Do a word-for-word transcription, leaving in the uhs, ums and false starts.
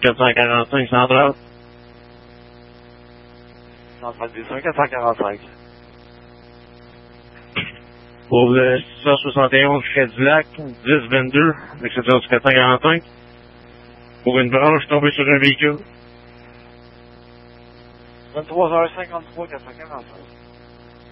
quatre cent quarante-cinq central. Central des cent quatre cent quarante-cinq. Pour le six cent soixante et onze Cadillac, dix vingt-deux, exception du quatre cent quarante-cinq. Pour une branche tombée sur un véhicule. vingt-trois heures cinquante-trois, quatre cent quarante-cinq.